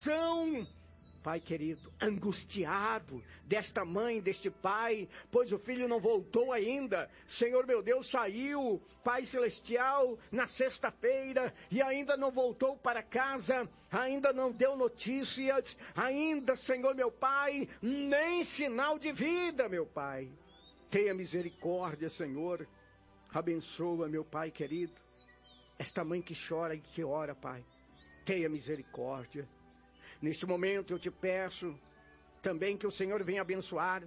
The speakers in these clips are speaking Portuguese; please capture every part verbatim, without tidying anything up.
São, Pai querido, angustiado desta mãe, deste pai, pois o filho não voltou ainda. Senhor meu Deus, saiu, Pai celestial, na sexta-feira e ainda não voltou para casa, ainda não deu notícias, ainda, Senhor meu Pai, nem sinal de vida, meu Pai. Tenha misericórdia, Senhor. Abençoa, meu Pai querido, esta mãe que chora e que ora, Pai. Tenha misericórdia. Neste momento eu te peço também que o Senhor venha abençoar.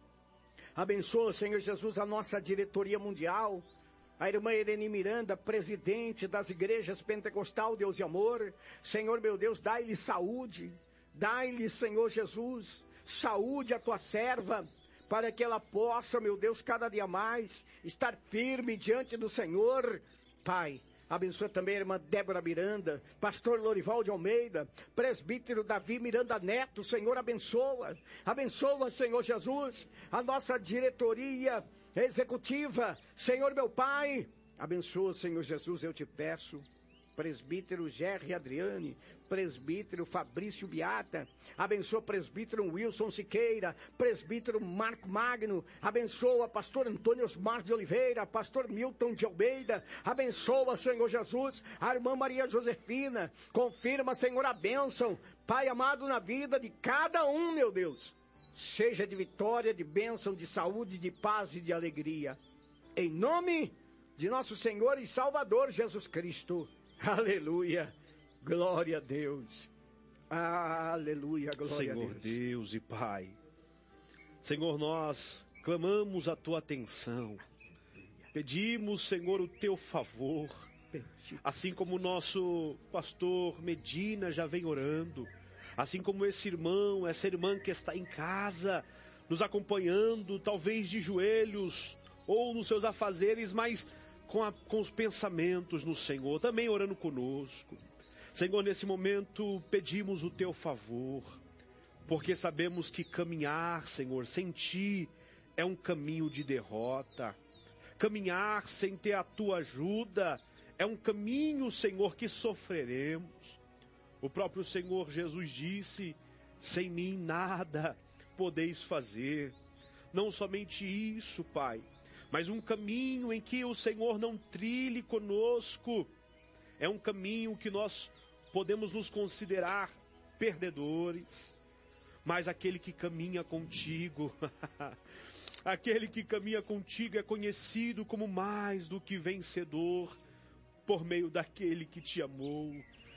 Abençoa, Senhor Jesus, a nossa diretoria mundial, a irmã Irene Miranda, presidente das igrejas Pentecostal Deus e Amor. Senhor meu Deus, dai-lhe saúde, dai-lhe, Senhor Jesus, saúde à tua serva, para que ela possa, meu Deus, cada dia mais estar firme diante do Senhor. Pai, abençoa também a irmã Débora Miranda, pastor Lorival de Almeida, presbítero Davi Miranda Neto. Senhor, abençoa, abençoa, Senhor Jesus, a nossa diretoria executiva. Senhor meu Pai, abençoa, Senhor Jesus, eu te peço. Presbítero Gerry Adriane, presbítero Fabrício Biata, abençoa presbítero Wilson Siqueira, presbítero Marco Magno, abençoa pastor Antônio Osmar de Oliveira, pastor Milton de Almeida, abençoa, Senhor Jesus, a irmã Maria Josefina, confirma, Senhor, a bênção, Pai amado, na vida de cada um, meu Deus, seja de vitória, de bênção, de saúde, de paz e de alegria, em nome de nosso Senhor e Salvador Jesus Cristo. Aleluia, glória a Deus, aleluia, glória Senhor a Deus. Deus e Pai, Senhor, nós clamamos a tua atenção, pedimos, Senhor, o teu favor, assim como o nosso pastor Medina já vem orando, assim como esse irmão, essa irmã que está em casa, nos acompanhando, talvez de joelhos ou nos seus afazeres, mas Com, a, com os pensamentos no Senhor, também orando conosco. Senhor, nesse momento pedimos o teu favor, porque sabemos que caminhar, Senhor, sem ti é um caminho de derrota. Caminhar sem ter a tua ajuda é um caminho, Senhor, que sofreremos. O próprio Senhor Jesus disse: sem mim nada podeis fazer. Não somente isso, Pai, mas um caminho em que o Senhor não trilhe conosco, é um caminho que nós podemos nos considerar perdedores, mas aquele que caminha contigo, aquele que caminha contigo é conhecido como mais do que vencedor, por meio daquele que te amou.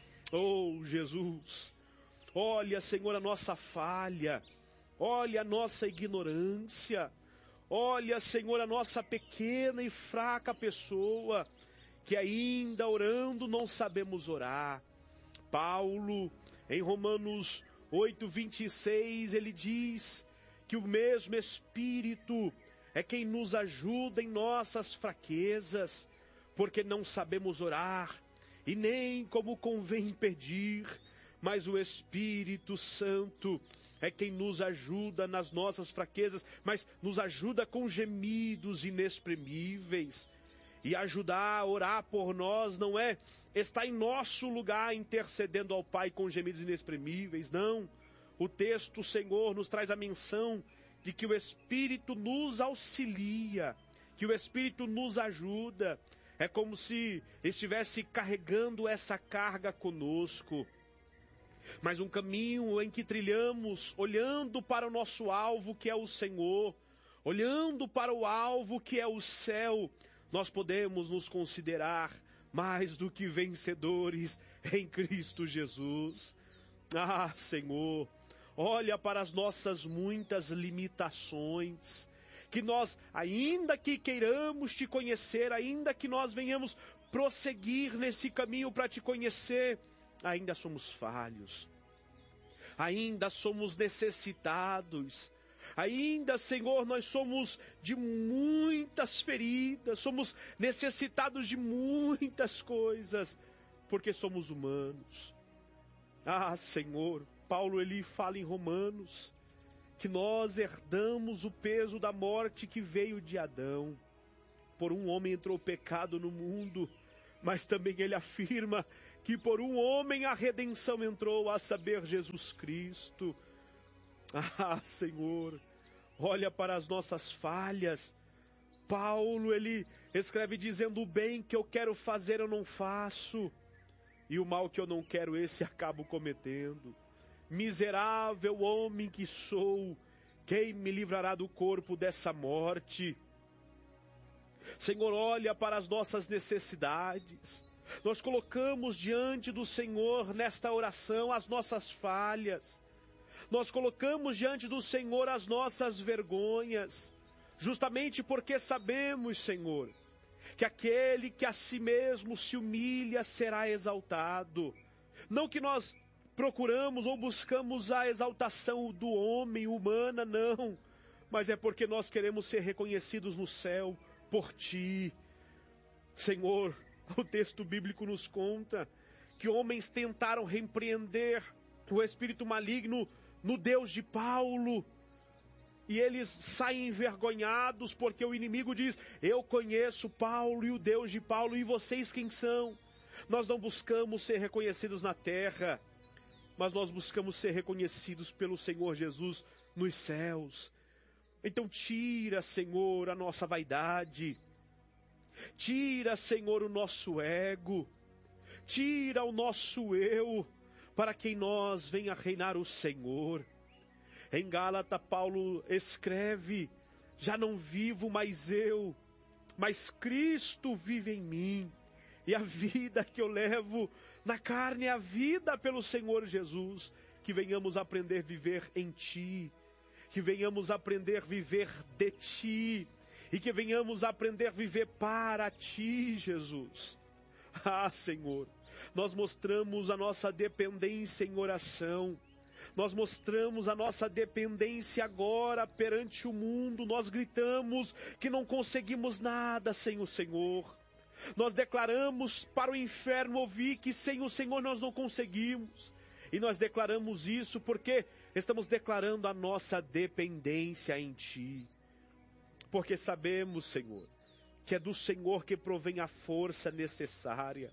Oh Jesus, olha, Senhor, a nossa falha, olha a nossa ignorância, olha, Senhor, a nossa pequena e fraca pessoa, que ainda orando não sabemos orar. Paulo, em Romanos oito, vinte e seis, ele diz que o mesmo Espírito é quem nos ajuda em nossas fraquezas, porque não sabemos orar, e nem como convém pedir, mas o Espírito Santo é quem nos ajuda nas nossas fraquezas, mas nos ajuda com gemidos inexprimíveis. E ajudar a orar por nós não é estar em nosso lugar intercedendo ao Pai com gemidos inexprimíveis, não. O texto, Senhor, nos traz a menção de que o Espírito nos auxilia, que o Espírito nos ajuda. É como se estivesse carregando essa carga conosco. Mas um caminho em que trilhamos olhando para o nosso alvo, que é o Senhor, olhando para o alvo que é o céu, nós podemos nos considerar mais do que vencedores em Cristo Jesus. Ah, Senhor, olha para as nossas muitas limitações, que nós, ainda que queiramos te conhecer, ainda que nós venhamos prosseguir nesse caminho para te conhecer, ainda somos falhos, ainda somos necessitados, ainda, Senhor, nós somos de muitas feridas, somos necessitados de muitas coisas, porque somos humanos. Ah, Senhor, Paulo ele fala em Romanos que nós herdamos o peso da morte que veio de Adão. Por um homem entrou o pecado no mundo, mas também ele afirma que por um homem a redenção entrou, a saber, Jesus Cristo. Ah, Senhor, olha para as nossas falhas. Paulo, ele escreve dizendo: o bem que eu quero fazer eu não faço, e o mal que eu não quero esse acabo cometendo. Miserável homem que sou, quem me livrará do corpo dessa morte? Senhor, olha para as nossas necessidades. Nós colocamos diante do Senhor nesta oração as nossas falhas. Nós colocamos diante do Senhor as nossas vergonhas, justamente porque sabemos, Senhor, que aquele que a si mesmo se humilha será exaltado. Não que nós procuramos ou buscamos a exaltação do homem, humana, não. Mas é porque nós queremos ser reconhecidos no céu por Ti. Senhor, o texto bíblico nos conta que homens tentaram repreender o espírito maligno no Deus de Paulo. E eles saem envergonhados porque o inimigo diz: eu conheço Paulo e o Deus de Paulo, e vocês quem são? Nós não buscamos ser reconhecidos na terra, mas nós buscamos ser reconhecidos pelo Senhor Jesus nos céus. Então tira, Senhor, a nossa vaidade. Tira, Senhor, o nosso ego. Tira o nosso eu, para que em nós venha reinar o Senhor. Em Gálatas, Paulo escreve: já não vivo mais eu, mas Cristo vive em mim. E a vida que eu levo na carne é a vida pelo Senhor Jesus. Que venhamos aprender a viver em Ti. Que venhamos aprender a viver de Ti. E que venhamos aprender a viver para Ti, Jesus. Ah, Senhor, nós mostramos a nossa dependência em oração. Nós mostramos a nossa dependência agora perante o mundo. Nós gritamos que não conseguimos nada sem o Senhor. Nós declaramos para o inferno ouvir que sem o Senhor nós não conseguimos. E nós declaramos isso porque estamos declarando a nossa dependência em Ti. Porque sabemos, Senhor, que é do Senhor que provém a força necessária.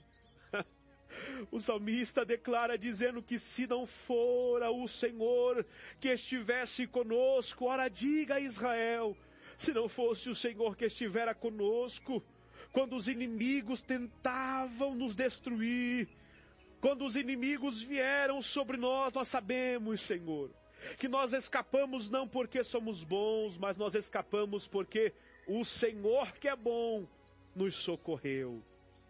O salmista declara dizendo que se não fora o Senhor que estivesse conosco, ora diga a Israel, se não fosse o Senhor que estivera conosco, quando os inimigos tentavam nos destruir, quando os inimigos vieram sobre nós, nós sabemos, Senhor, que nós escapamos não porque somos bons, mas nós escapamos porque o Senhor que é bom nos socorreu.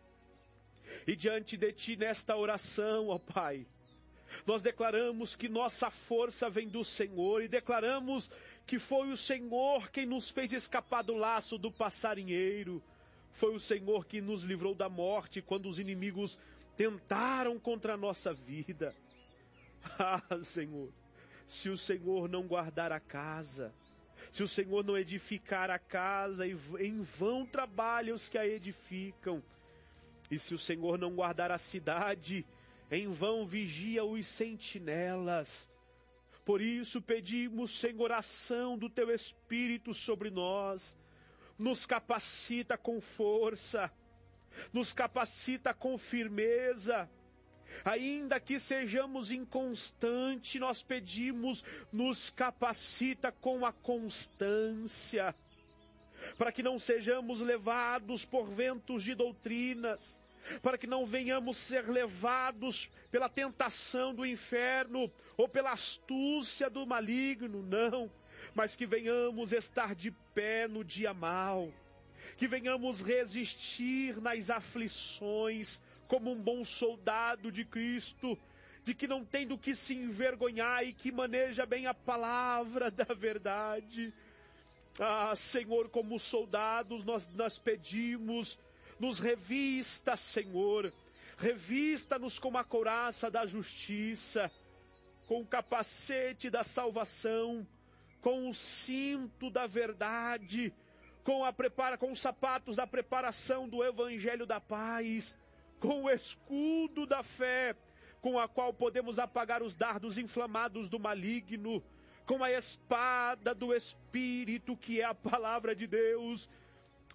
E diante de Ti nesta oração, ó Pai, nós declaramos que nossa força vem do Senhor e declaramos que foi o Senhor quem nos fez escapar do laço do passarinheiro. Foi o Senhor que nos livrou da morte quando os inimigos tentaram contra a nossa vida. Ah, Senhor, se o Senhor não guardar a casa, se o Senhor não edificar a casa, em vão trabalham os que a edificam. E se o Senhor não guardar a cidade, em vão vigia os sentinelas. Por isso pedimos, Senhor, ação do Teu Espírito sobre nós. Nos capacita com força, nos capacita com firmeza. Ainda que sejamos inconstantes, nós pedimos, nos capacita com a constância. Para que não sejamos levados por ventos de doutrinas, para que não venhamos ser levados pela tentação do inferno, ou pela astúcia do maligno, não, mas que venhamos estar de pé no dia mau, que venhamos resistir nas aflições, como um bom soldado de Cristo, de que não tem do que se envergonhar e que maneja bem a palavra da verdade. Ah, Senhor, como soldados nós, nós pedimos, nos revista, Senhor, revista-nos com a couraça da justiça, com o capacete da salvação, com o cinto da verdade, com, a prepara, com os sapatos da preparação do evangelho da paz, com o escudo da fé, com a qual podemos apagar os dardos inflamados do maligno, com a espada do Espírito, que é a palavra de Deus.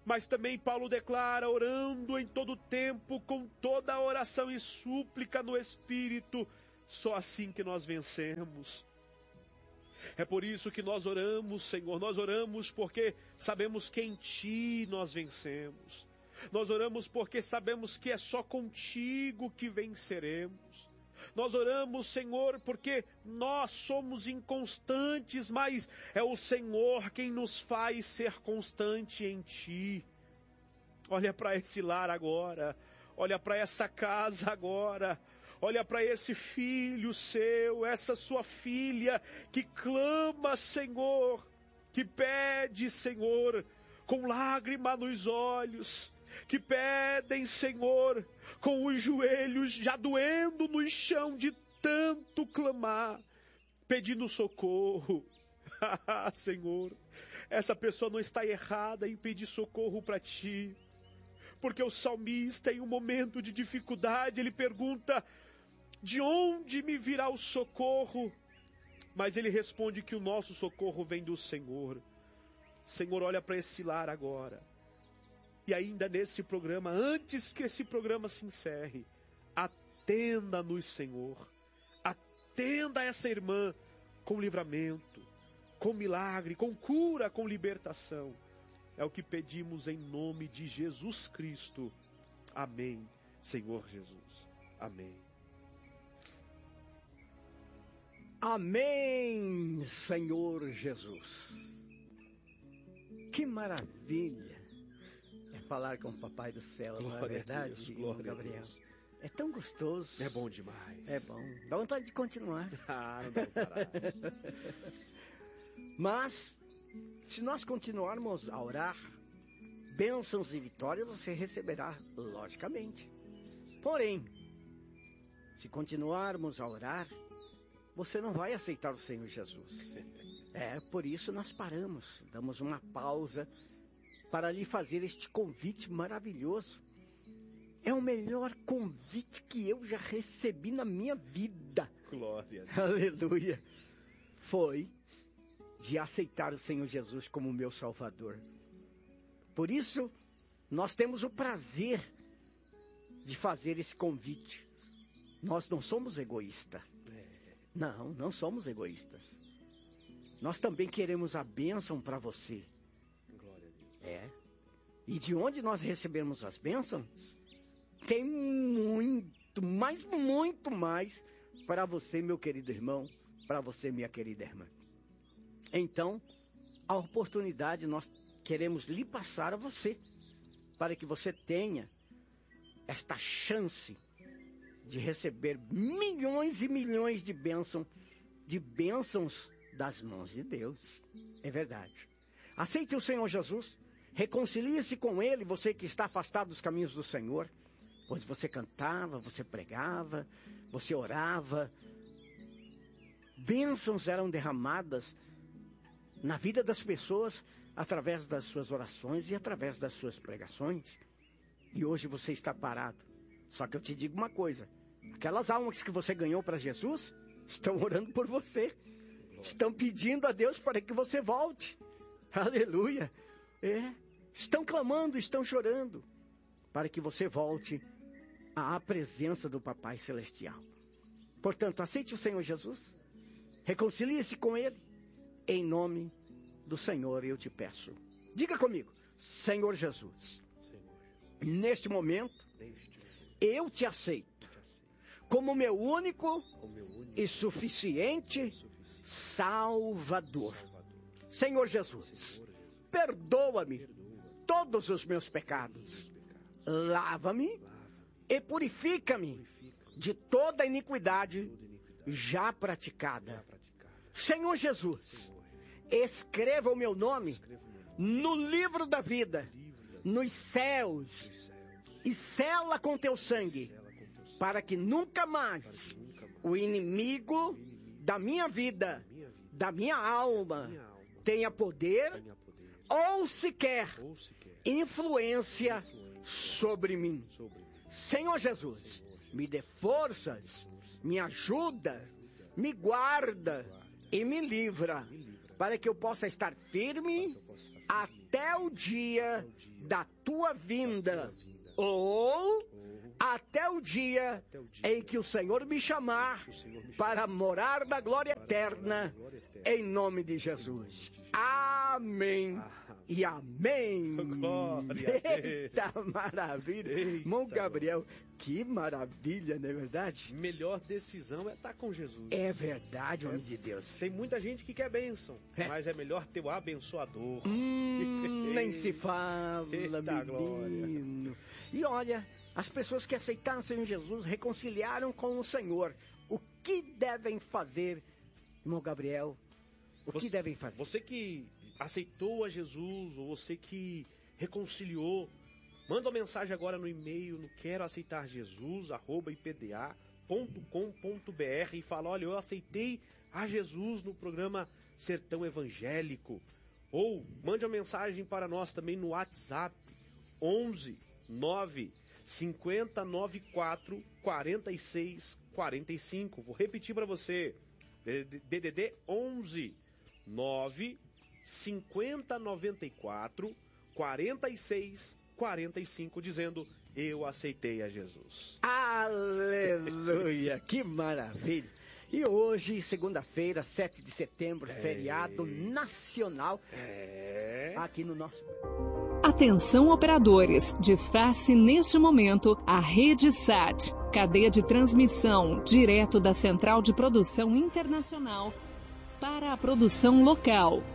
Mas também Paulo declara, orando em todo tempo, com toda a oração e súplica no Espírito, só assim que nós vencemos. É por isso que nós oramos, Senhor, nós oramos porque sabemos que em Ti nós vencemos. Nós oramos porque sabemos que é só contigo que venceremos. Nós oramos, Senhor, porque nós somos inconstantes, mas é o Senhor quem nos faz ser constante em Ti. Olha para esse lar agora, olha para essa casa agora, olha para esse filho seu, essa sua filha que clama, Senhor, que pede, Senhor, com lágrima nos olhos, que pedem, Senhor, com os joelhos já doendo no chão de tanto clamar, pedindo socorro. Senhor, essa pessoa não está errada em pedir socorro para Ti, porque o salmista, em um momento de dificuldade, ele pergunta, de onde me virá o socorro? Mas ele responde que o nosso socorro vem do Senhor. Senhor, olha para esse lar agora. E ainda nesse programa, antes que esse programa se encerre, atenda-nos, Senhor. Atenda essa irmã com livramento, com milagre, com cura, com libertação. É o que pedimos em nome de Jesus Cristo. Amém, Senhor Jesus. Amém. Amém, Senhor Jesus. Que maravilha é falar com o Papai do Céu, Glória não é verdade, a Deus, glória Gabriel? a Deus. É tão gostoso. É bom demais. É bom. Dá vontade de continuar. Ah, não dá pra parar. Mas, se nós continuarmos a orar, bênçãos e vitórias você receberá, logicamente. Porém, se continuarmos a orar, você não vai aceitar o Senhor Jesus. É, por isso nós paramos, damos uma pausa para lhe fazer este convite maravilhoso. É o melhor convite que eu já recebi na minha vida. Glória a Deus. Aleluia. Foi de aceitar o Senhor Jesus como meu Salvador. Por isso, nós temos o prazer de fazer esse convite. Nós não somos egoístas. Não, não somos egoístas. Nós também queremos a bênção para você. Glória a Deus. É. E de onde nós recebemos as bênçãos, tem muito, mas muito mais para você, meu querido irmão, para você, minha querida irmã. Então, a oportunidade nós queremos lhe passar a você, para que você tenha esta chance de receber milhões e milhões de bênçãos, de bênçãos das mãos de Deus. É verdade. Aceite o Senhor Jesus, reconcilie-se com Ele, você que está afastado dos caminhos do Senhor, pois você cantava, você pregava, você orava, bênçãos eram derramadas na vida das pessoas através das suas orações e através das suas pregações. E hoje você está parado. Só que eu te digo uma coisa, aquelas almas que você ganhou para Jesus estão orando por você, estão pedindo a Deus para que você volte. Aleluia. É, estão clamando, estão chorando para que você volte à presença do Papai Celestial. Portanto, aceite o Senhor Jesus, reconcilie-se com Ele, em nome do Senhor eu te peço. Diga comigo, Senhor Jesus, neste momento, eu te aceito como meu único e suficiente Salvador. Senhor Jesus, perdoa-me todos os meus pecados, lava-me e purifica-me de toda iniquidade já praticada. Senhor Jesus, escreva o meu nome no livro da vida, nos céus, e sela com teu sangue, para que nunca mais o inimigo da minha vida, da minha alma, tenha poder ou sequer influência sobre mim. Senhor Jesus, me dê forças, me ajuda, me guarda e me livra, para que eu possa estar firme até o dia da tua vinda, ou até o dia em que o Senhor me chamar para morar na glória eterna, em nome de Jesus. Amém. E amém. Glória a Deus. Eita maravilha. Eita, Irmão Gabriel, que maravilha, não é verdade? Melhor decisão é estar com Jesus. É verdade, homem de Deus. Tem muita gente que quer bênção, É. mas é melhor ter o abençoador. Hum, nem se fala, Eita menino. E olha, as pessoas que aceitaram o Senhor Jesus reconciliaram com o Senhor. O que devem fazer, irmão Gabriel? O que Você- devem fazer? Você que aceitou a Jesus, ou você que reconciliou, manda uma mensagem agora no e-mail, no quero aceitar Jesus, arroba i p d a ponto com ponto b r, e fala, olha, eu aceitei a Jesus no programa Sertão Evangélico. Ou mande uma mensagem para nós também no WhatsApp, onze nove cinquenta noventa e quatro quarenta e seis quarenta e cinco. Vou repetir para você, D D D onze nove cinquenta noventa e quatro quarenta e seis quarenta e cinco, dizendo, eu aceitei a Jesus. Aleluia, que maravilha. E hoje, segunda-feira, sete de setembro, É. feriado nacional É. aqui no nosso... Atenção operadores, desface neste momento a Rede Sat, cadeia de transmissão direto da Central de Produção Internacional para a produção local.